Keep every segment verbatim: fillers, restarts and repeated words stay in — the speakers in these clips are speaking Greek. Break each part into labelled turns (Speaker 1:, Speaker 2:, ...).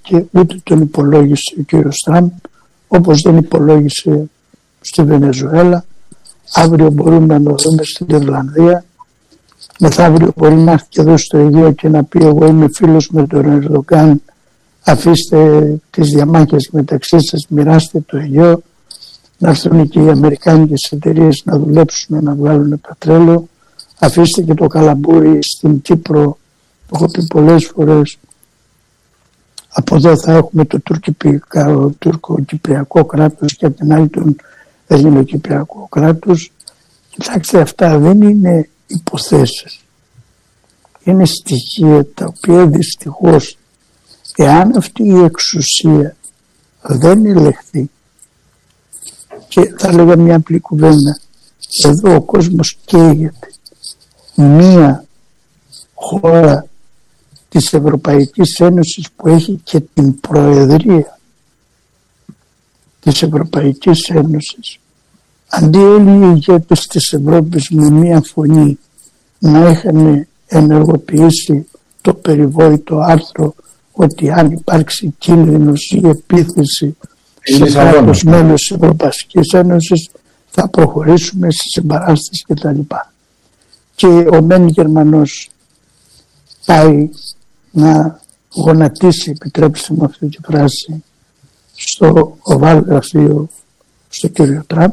Speaker 1: υπολογίστηκε, ούτε τον υπολόγισε ο κύριος Τραμπ, όπως δεν υπολόγισε στη Βενεζουέλα. Αύριο μπορούμε να το δούμε στην Ιρλανδία. Μεθαύριο μπορεί να έρθει και εδώ στο Αιγαίο και να πει: εγώ είμαι φίλος με τον Ερντογάν, αφήστε τις διαμάχες μεταξύ σας, μοιράστε το Αιγαίο. Να έρθουν και οι αμερικάνικες εταιρείες να δουλέψουν, να βγάλουν πετρέλαιο. Αφήστε και το καλαμπούρι στην Κύπρο, το έχω πει πολλές φορές. Από εδώ θα έχουμε το τουρκο-κυπριακό κράτος και από την άλλη τον ελληνοκυπριακό κράτος. Κοιτάξτε, αυτά δεν είναι υποθέσεις. Είναι στοιχεία τα οποία δυστυχώς, εάν αυτή η εξουσία δεν ελεγχθεί, και θα λέγα μια απλή κουβέντα, εδώ ο κόσμος καίγεται. Μία χώρα της Ευρωπαϊκής Ένωσης που έχει και την Προεδρία της Ευρωπαϊκής Ένωσης, αντί όλοι οι ηγέτες της Ευρώπης με μία φωνή να είχαν ενεργοποιήσει το περιβόητο άρθρο ότι αν υπάρξει κίνδυνος ή επίθεση σε κράτος μέλος της Ευρωπαϊκής Ένωσης θα προχωρήσουμε στη συμπαράσταση κτλ. Και ο μεν Γερμανός πάει να γονατίσει, επιτρέψτε μου αυτή τη φράση, στο οβάλ γραφείο στο κύριο Τραμπ.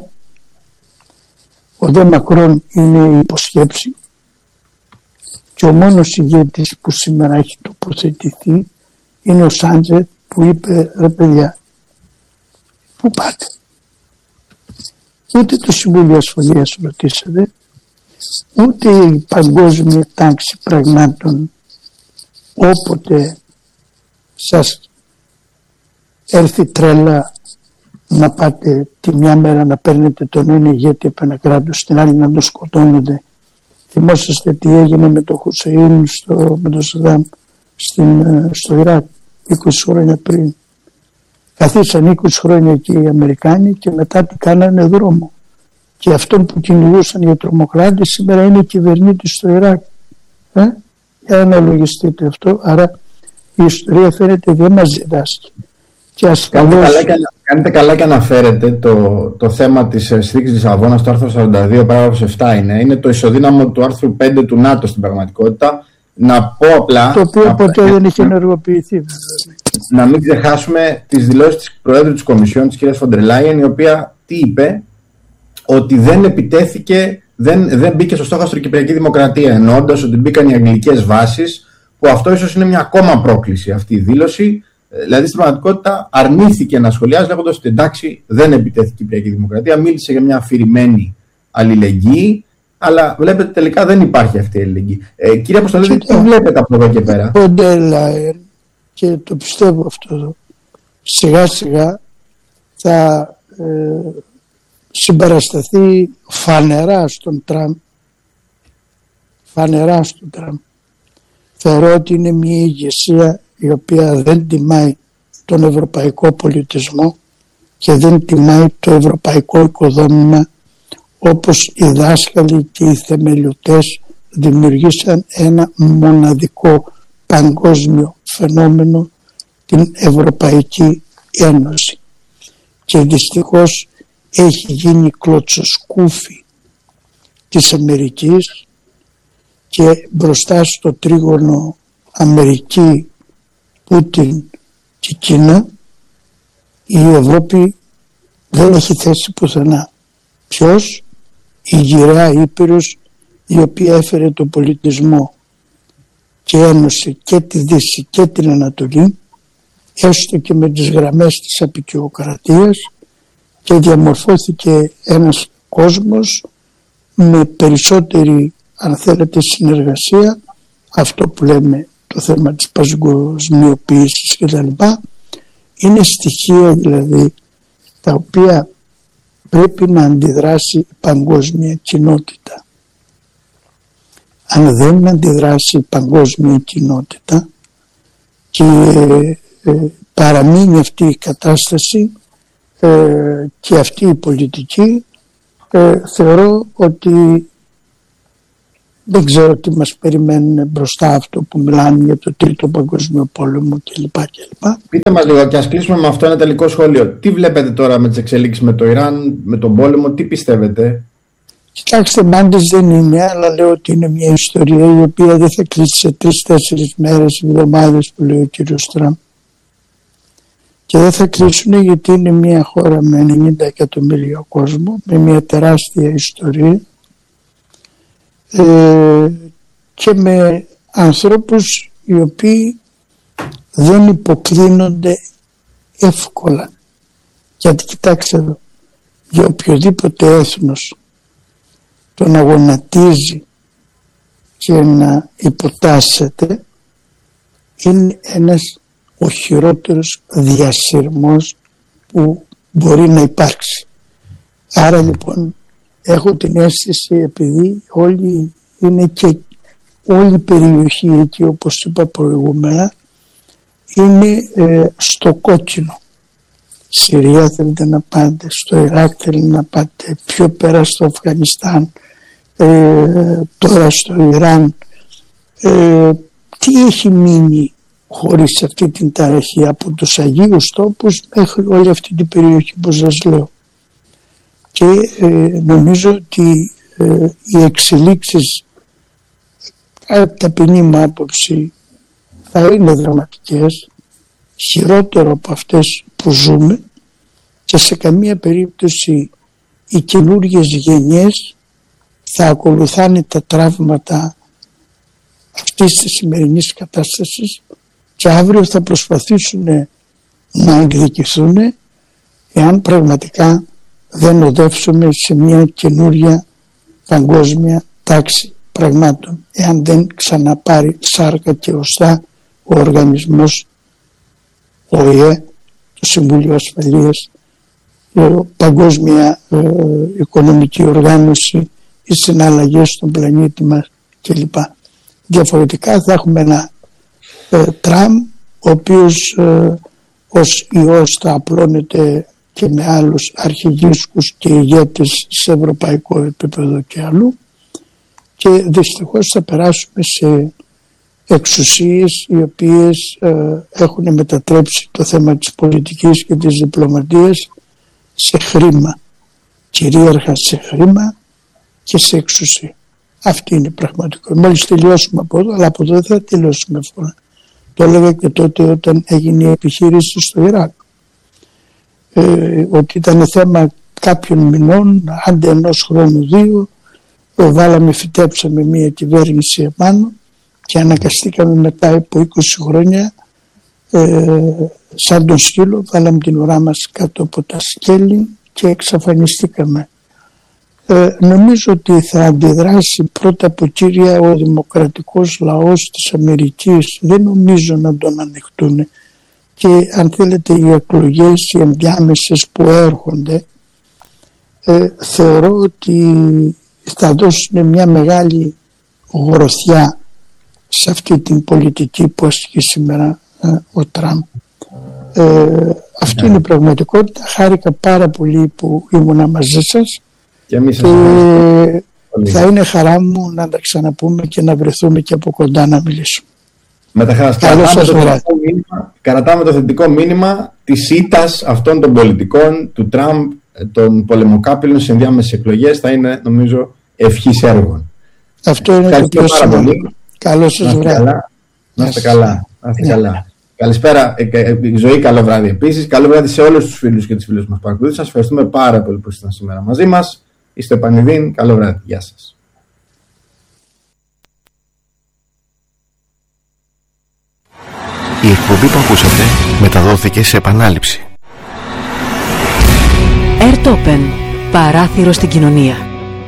Speaker 1: Ο δε Μακρόν είναι υποσχέψη και ο μόνος ηγέτης που σήμερα έχει τοποθετηθεί είναι ο Σάντζετ που είπε: ρε παιδιά, πού πάτε? Ούτε το Συμβούλιο Ασφαλείας ρωτήσατε, ούτε η παγκόσμια τάξη πραγμάτων όποτε σας έρθει τρέλα να πάτε τη μια μέρα να παίρνετε τον ένα ηγέτη από ένα κράτος, την άλλη να τον σκοτώνετε. Θυμόσαστε τι έγινε με τον Χουσέιν, στο, με τον Σαντάμ στο Ιράκ είκοσι χρόνια πριν. Καθίσαν είκοσι χρόνια εκεί οι Αμερικάνοι και μετά τι κάνανε? Δρόμο. Και αυτόν που κυνηγούσαν για τρομοκράτες σήμερα είναι κυβερνήτης στο Ιράκ. Ε? Για να αναλογιστείτε αυτό. Άρα η ιστορία φαίνεται δεν μας διδάσκει. Και ασφαλώς... Κάνετε, καλά,
Speaker 2: κάνετε καλά και αναφέρετε το, το θέμα της συνθήκης Λισαβόνας, το άρθρο σαράντα δύο παράγραφος επτά είναι. Είναι το ισοδύναμο του άρθρου πέντε του ΝΑΤΟ στην πραγματικότητα. Να πω απλά...
Speaker 1: Το οποίο να, ποτέ να, δεν είχε ενεργοποιηθεί.
Speaker 2: Να μην ξεχάσουμε τις δηλώσεις της Προέδρου της Κομισιόν, της κυρίας Φοντερ Λάιεν, η οποία τι είπε? Ότι δεν επιτέθηκε, δεν, δεν μπήκε στο στόχαστρο η Κυπριακή Δημοκρατία, εννοώντας ότι μπήκαν οι αγγλικές βάσεις, που αυτό ίσως είναι μια ακόμα πρόκληση αυτή η δήλωση. Δηλαδή στην πραγματικότητα αρνήθηκε να σχολιάζει, λέγοντας ότι εντάξει, δεν επιτέθηκε η Κυπριακή Δημοκρατία, μίλησε για μια αφηρημένη αλληλεγγύη, αλλά βλέπετε τελικά δεν υπάρχει αυτή η αλληλεγγύη. Ε, κύριε Αποστολίδη, τι βλέπετε από εδώ και πέρα?
Speaker 1: Φοντερ, και το πιστεύω αυτό εδώ, σιγά σιγά θα ε, συμπαρασταθεί φανερά στον Τραμπ. Φανερά στον Τραμπ. Θεωρώ ότι είναι μια ηγεσία η οποία δεν τιμάει τον ευρωπαϊκό πολιτισμό και δεν τιμάει το ευρωπαϊκό οικοδόμημα, όπως οι δάσκαλοι και οι θεμελιωτές δημιουργήσαν ένα μοναδικό παγκόσμιο φαινόμενο, την Ευρωπαϊκή Ένωση. Και δυστυχώς έχει γίνει κλωτσοσκούφι της Αμερικής και μπροστά στο τρίγωνο Αμερική, Πούτιν και Κίνα η Ευρώπη δεν έχει θέση πουθενά. Ποιος? Η γυραιά Ήπειρος, η οποία έφερε τον πολιτισμό και ένωσε και τη Δύση και την Ανατολή, έστω και με τις γραμμές της αποικιοκρατίας, και διαμορφώθηκε ένας κόσμος με περισσότερη, αν θέλετε, συνεργασία, αυτό που λέμε το θέμα της παγκοσμιοποίησης κτλ. Είναι στοιχεία δηλαδή τα οποία πρέπει να αντιδράσει η παγκόσμια κοινότητα. Αν δεν αντιδράσει η παγκόσμια κοινότητα και ε, ε, παραμείνει αυτή η κατάσταση ε, και αυτή η πολιτική, ε, θεωρώ ότι Δεν ξέρω τι μας περιμένουν μπροστά, αυτό που μιλάνε για το Τρίτο Παγκόσμιο Πόλεμο κλπ. κλπ.
Speaker 2: Πείτε μας λίγο και ας κλείσουμε με αυτό ένα τελικό σχόλιο. Τι βλέπετε τώρα με τις εξελίξεις με το Ιράν, με τον πόλεμο, τι πιστεύετε?
Speaker 1: Κοιτάξτε, μάντες δεν είναι, αλλά λέω ότι είναι μια ιστορία η οποία δεν θα κλείσει σε τρεις-τέσσερις μέρες, εβδομάδες που λέει ο κύριος Τραμπ. Και δεν θα κλείσουν γιατί είναι μια χώρα με ενενήντα εκατομμύρια κόσμο, με μια τεράστια ιστορία ε, και με ανθρώπους οι οποίοι δεν υποκλίνονται εύκολα. Γιατί κοιτάξτε εδώ, για οποιοδήποτε έθνος το να γονατίζει και να υποτάσσεται είναι ένας ο χειρότερος διασυρμός που μπορεί να υπάρξει. Άρα λοιπόν έχω την αίσθηση, επειδή όλοι είναι και όλη η περιοχή εκεί, όπως είπα προηγούμενα, είναι ε, στο κόκκινο. Συρία θέλετε να πάτε, στο Ιράκ θέλετε να πάτε, πιο πέρα στο Αφγανιστάν, ε, τώρα στο Ιράν. Ε, τι έχει μείνει χωρίς αυτή την ταραχή, από τους Αγίους Τόπους μέχρι όλη αυτή την περιοχή που σας λέω. Και ε, νομίζω ότι ε, οι εξελίξεις από ταπεινή μου άποψη θα είναι δραματικές, χειρότερο από αυτές που ζούμε, και σε καμία περίπτωση οι καινούργιες γενιές θα ακολουθάνε τα τραύματα αυτής της σημερινής κατάστασης και αύριο θα προσπαθήσουν να εκδικηθούν εάν πραγματικά δεν οδεύσουμε σε μια καινούρια παγκόσμια τάξη πραγμάτων, εάν δεν ξαναπάρει σάρκα και οστά ο οργανισμός ο ΟΗΕ, το Συμβούλιο Ασφαλείας, η Παγκόσμια ε, Οικονομική Οργάνωση, οι συναλλαγές στον πλανήτη μας κλπ. Διαφορετικά θα έχουμε ένα ε, Τραμπ ο οποίος ε, ως ιός θα απλώνεται και με άλλους αρχηγίσκους και ηγέτες σε ευρωπαϊκό επίπεδο και αλλού, και δυστυχώς θα περάσουμε σε εξουσίες οι οποίες ε, έχουν μετατρέψει το θέμα της πολιτικής και της διπλωματίας σε χρήμα, κυρίαρχα σε χρήμα και σε εξουσία. Αυτή είναι η πραγματικότητα. Μόλις τελειώσουμε από εδώ, αλλά από εδώ δεν θα τελειώσουμε εύκολα. Το έλεγα και τότε όταν έγινε η επιχείρηση στο Ιράκ, ε, ότι ήταν θέμα κάποιων μηνών, άντε ενός χρόνου δύο, βάλαμε, φυτέψαμε μια κυβέρνηση επάνω και αναγκαστήκαμε μετά από είκοσι χρόνια ε, σαν τον σκύλο, βάλαμε την ουρά μας κάτω από τα σκέλη και εξαφανιστήκαμε. Ε, νομίζω ότι θα αντιδράσει πρώτα από κύρια ο δημοκρατικός λαός της Αμερικής. Δεν νομίζω να τον ανεχτούν, και αν θέλετε οι εκλογές, οι ενδιάμεσες που έρχονται, ε, θεωρώ ότι θα δώσουν μια μεγάλη γροθιά σε αυτή την πολιτική που ασκεί σήμερα ε, ο Τραμπ. Ε, αυτή yeah. είναι η πραγματικότητα. Χάρηκα πάρα πολύ που ήμουνα μαζί σας
Speaker 2: και, εμείς
Speaker 1: και θα είναι χαρά μου να τα ξαναπούμε και να βρεθούμε και από κοντά να μιλήσουμε.
Speaker 2: Με τα χαράς. Κρατάμε, κρατάμε το θετικό μήνυμα της ήττας αυτών των πολιτικών, του Τραμπ, των πολεμοκάπηλων σε ενδιάμεσες εκλογές. Θα είναι, νομίζω, ευχής έργων.
Speaker 1: Αυτό είναι το πιο σημαντικό. Καλό σας βράδυ.
Speaker 2: Να είστε καλά. Να είστε καλά. Καλησπέρα, Ζωή, καλό βράδυ επίσης. Καλό βράδυ σε όλους τους φίλους και τις φίλες που μας παρακολουθούν. Σας ευχαριστούμε πάρα πολύ που ήσασταν σήμερα μαζί μας. Είστε επανειδήν. Καλό βράδυ. Γεια σας.
Speaker 3: Η εκπομπή που ακούσατε μεταδόθηκε σε επανάληψη. Ερτόπεν, παράθυρο στην κοινωνία.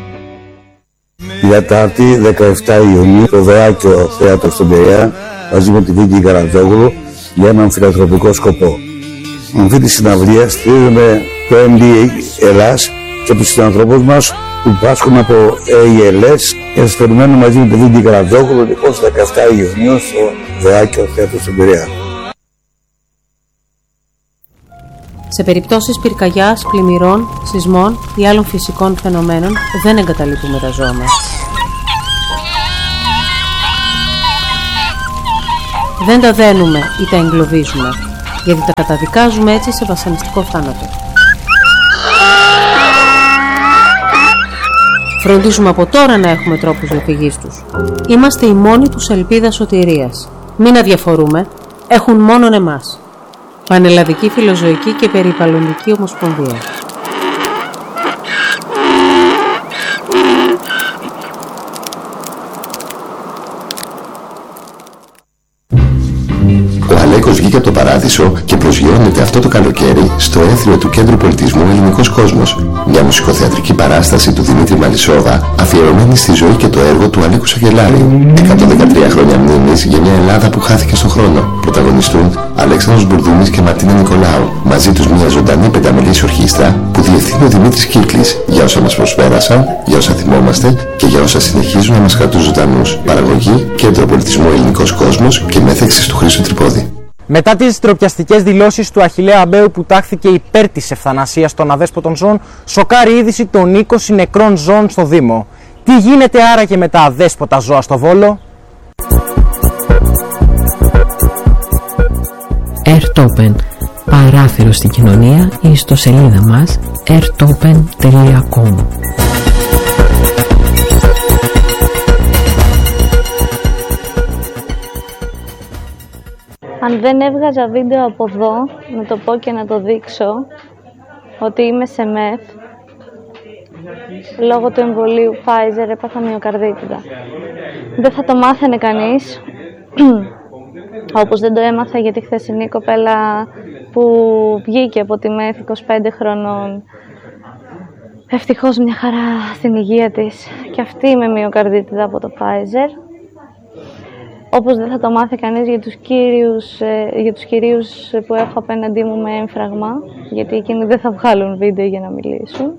Speaker 4: Τετάρτη δεκαεφτά Ιουνίου, το Δωάκιο Θέατρο στον Πειραιά, μαζί με τη Βίκη Καρατζόγλου, για έναν φιλανθρωπικό σκοπό. Με αυτή τη συναυλία στηρίζουμε το εμ ντι έι Ελλάς και τους συνανθρωπούς μας που πάσχουν από έι ελ ες, και σας περιμένουμε μαζί με τη Βίκη Καρατζόγλου, λοιπόν, στις δεκαεφτά Ιουνίου στο Δωάκιο Θέατρο στον Πειραιά.
Speaker 5: Σε περιπτώσεις πυρκαγιάς, πλημμυρών, σεισμών ή άλλων φυσικών φαινομένων δεν εγκαταλείπουμε τα ζώα μας. Δεν τα δένουμε ή τα εγκλωβίζουμε, γιατί τα καταδικάζουμε έτσι σε βασανιστικό θάνατο. Φροντίζουμε από τώρα να έχουμε τρόπους διαφυγής τους. Είμαστε η μόνη τους ελπίδα σωτηρίας. Μην αδιαφορούμε, έχουν μόνον εμάς. Πανελλαδική Φιλοζωική και Περιβαλλοντική Ομοσπονδία.
Speaker 3: Ο Αλέκος βγήκε από το παράδεισο και προσγειώνεται αυτό το καλοκαίρι στο έθριο του Κέντρου Πολιτισμού Ελληνικός Κόσμος. Μια μουσικοθεατρική παράσταση του Δημήτρη Μαλισσόβα, αφιερωμένη στη ζωή και το έργο του Αλέκου Σαγγελάρη. εκατόν δεκατρία χρόνια μνήμης για μια Ελλάδα που χάθηκε στον χρόνο. Πρωταγωνιστούν Αλέξανδρος Μπουρδούμης και Μαρτίνα Νικολάου. Μαζί τους μια ζωντανή πενταμελής ορχήστρα που διευθύνει ο Δημήτρης Κύκλης, για όσα μας προσφέρασαν, για όσα θυμόμαστε και για όσα συνεχίζουν να μας κρατούν ζωντανούς. Παραγωγή Κέντρο Πολιτισμού Ελληνικός Κόσμος και μέθεξης του Χρήστου Τρυπόδη.
Speaker 6: Μετά τις ντροπιαστικές δηλώσεις του Αχιλλέα Αμπαίου που τάχθηκε υπέρ της ευθανασίας των αδέσποτων ζώων, σοκάρει η είδηση των είκοσι νεκρών ζώων στο Δήμο. Τι γίνεται άραγε με τα αδέσποτα ζώα στο Βόλο?
Speaker 7: Airtopen, παράθυρο στην κοινωνία, η ιστοσελίδα μας airtopen τελεία com.
Speaker 8: Αν δεν έβγαζα βίντεο από εδώ, να το πω και να το δείξω, ότι είμαι σε μεθ, λόγω του εμβολίου Pfizer έπαθα μυοκαρδίτιδα. Δεν θα το μάθαινε κανείς, όπως δεν το έμαθα για τη χθεσινή κοπέλα που βγήκε από τη μεθ είκοσι πέντε χρονών. Ευτυχώς μια χαρά στην υγεία της και αυτή με μυοκαρδίτιδα από το Pfizer. Όπως δεν θα το μάθει κανείς για τους, κύριους, για τους κυρίους που έχω απέναντί μου με έμφραγμα, γιατί εκείνοι δεν θα βγάλουν βίντεο για να μιλήσουν.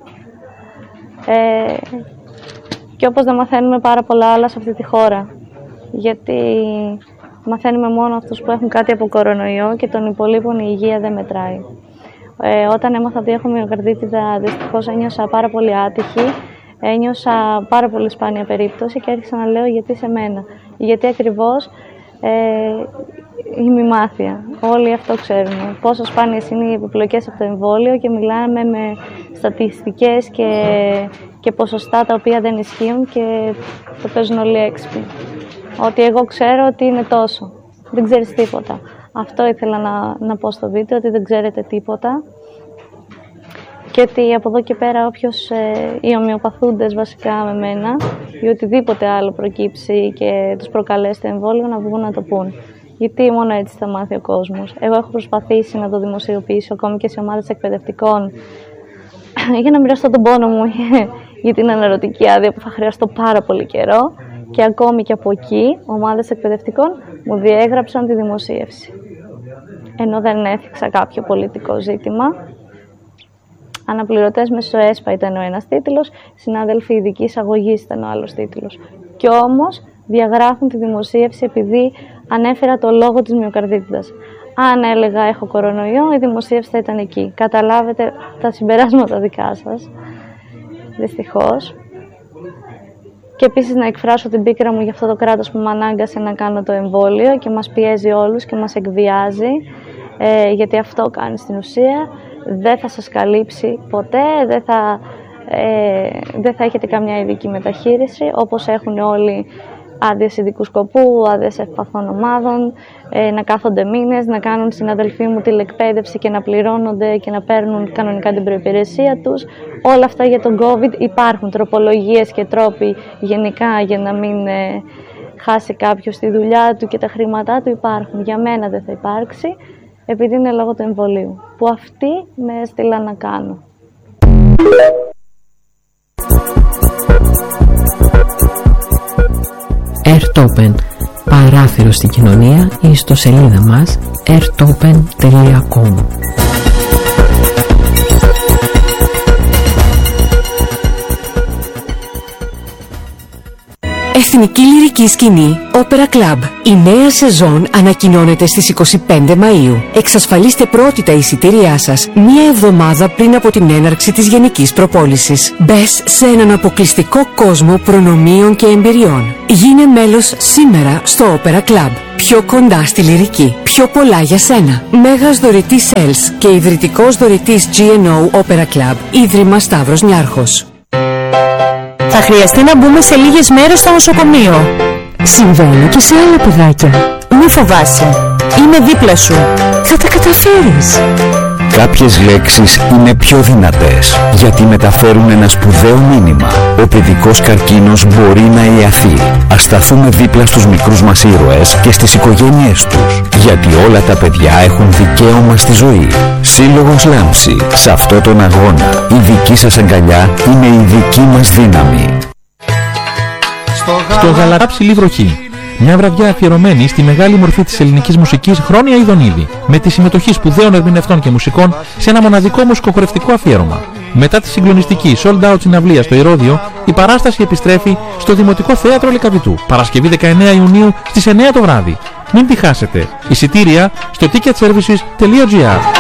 Speaker 8: Ε, και όπως δεν μαθαίνουμε πάρα πολλά άλλα σε αυτή τη χώρα, γιατί μαθαίνουμε μόνο αυτούς που έχουν κάτι από κορονοϊό και των υπολείπων η υγεία δεν μετράει. Ε, όταν έμαθα ότι έχω μυοκαρδίτιδα, δυστυχώς ένιωσα πάρα πολύ άτυχη. Ένιωσα πάρα πολύ σπάνια περίπτωση και άρχισα να λέω γιατί σε μένα. Γιατί ακριβώς ε, η μημάθεια. Όλοι αυτό ξέρουμε. Πόσο σπάνιες είναι οι επιπλοκές από το εμβόλιο και μιλάμε με στατιστικές και, και ποσοστά τα οποία δεν ισχύουν και το παίζουν όλοι έξυπνοι. Ότι εγώ ξέρω ότι είναι τόσο. Δεν ξέρεις τίποτα. Αυτό ήθελα να, να πω στο βίντεο, ότι δεν ξέρετε τίποτα. Και ότι από εδώ και πέρα όποιος, ε, οι ομοιοπαθούντες βασικά με μένα ή οτιδήποτε άλλο προκύψει και τους προκαλέσει το εμβόλιο να βγουν να το πούν. Γιατί μόνο έτσι θα μάθει ο κόσμος. Εγώ έχω προσπαθήσει να το δημοσιοποιήσω ακόμη και σε ομάδες εκπαιδευτικών για να μοιραστώ τον πόνο μου για την αναρωτική άδεια που θα χρειαστώ πάρα πολύ καιρό και ακόμη και από εκεί ομάδες εκπαιδευτικών μου διέγραψαν τη δημοσίευση. Ενώ δεν έθιξα κάποιο πολιτικό ζήτημα. Αναπληρωτές μέσω ΕΣΠΑ ήταν ο ένας τίτλος, συνάδελφοι ειδική εισαγωγής ήταν ο άλλος τίτλος. Κι όμως διαγράφουν τη δημοσίευση επειδή ανέφερα το λόγο της μυοκαρδίτιδας. Αν έλεγα έχω κορονοϊό, η δημοσίευση θα ήταν εκεί. Καταλάβετε τα συμπεράσματα δικά σας, δυστυχώς. Και επίσης να εκφράσω την πίκρα μου για αυτό το κράτος που με ανάγκασε να κάνω το εμβόλιο και μας πιέζει όλους και μας εκβιάζει, ε, γιατί αυτό κάνει στην ουσία. Δεν θα σας καλύψει ποτέ, δεν θα, ε, δεν θα έχετε καμιά ειδική μεταχείριση, όπως έχουν όλοι άδειες ειδικού σκοπού, άδειες ευπαθών ομάδων, ε, να κάθονται μήνες, να κάνουν συναδελφοί μου τηλεκπαίδευση και να πληρώνονται και να παίρνουν κανονικά την προϋπηρεσία τους. Όλα αυτά για τον COVID υπάρχουν, τροπολογίες και τρόποι γενικά για να μην ε, χάσει κάποιος τη δουλειά του και τα χρήματά του υπάρχουν. Για μένα δεν θα υπάρξει, επειδή είναι λόγω του εμβολίου, που αυτοί με έστειλαν να κάνω.
Speaker 7: Airtopen, παράθυρο στην κοινωνία, η ιστοσελίδα μας airtopen τελεία com.
Speaker 9: Εθνική λυρική σκηνή Opera Club. Η νέα σεζόν ανακοινώνεται στις είκοσι πέντε Μαΐου. Εξασφαλίστε πρώτη τα εισιτήριά σας μία εβδομάδα πριν από την έναρξη της γενικής προπόλησης. Μπες σε έναν αποκλειστικό κόσμο προνομίων και εμπειριών. Γίνε μέλος σήμερα στο Opera Club. Πιο κοντά στη λυρική. Πιο πολλά για σένα. Μέγας δωρητής Έλς και ιδρυτικός δωρητής τζι εν ο Opera Club. Ίδρυμα Σταύρος Νιάρχος.
Speaker 10: Θα χρειαστεί να μπούμε σε λίγες μέρες στο νοσοκομείο.
Speaker 9: Συμβαίνει και σε άλλα παιδάκια.
Speaker 10: Μη φοβάσαι. Είμαι δίπλα σου.
Speaker 9: Θα τα καταφέρεις.
Speaker 11: Κάποιες λέξεις είναι πιο δυνατές γιατί μεταφέρουν ένα σπουδαίο μήνυμα. Ο παιδικός καρκίνος μπορεί να ιαθεί. Ας σταθούμε δίπλα στους μικρούς μας ήρωες και στις οικογένειές τους. Γιατί όλα τα παιδιά έχουν δικαίωμα στη ζωή. Σύλλογος Λάμψη. Σε αυτό τον αγώνα η δική σας αγκαλιά είναι η δική μας δύναμη.
Speaker 12: Στο Γαλαρά Ψηλή Βροχή. Μια βραδιά αφιερωμένη στη μεγάλη μορφή της ελληνικής μουσικής Χρόνια Ιδονίδη, με τη συμμετοχή σπουδαίων ερμηνευτών και μουσικών σε ένα μοναδικό μουσικοχορευτικό αφιέρωμα. Μετά τη συγκλονιστική sold out συναυλία στο Ηρώδειο, η παράσταση επιστρέφει στο Δημοτικό Θέατρο Λυκαβητού, Παρασκευή δεκαεννέα Ιουνίου στις εννέα το βράδυ. Μην τη χάσετε. Εισιτήρια στο ticketservices τελεία gr.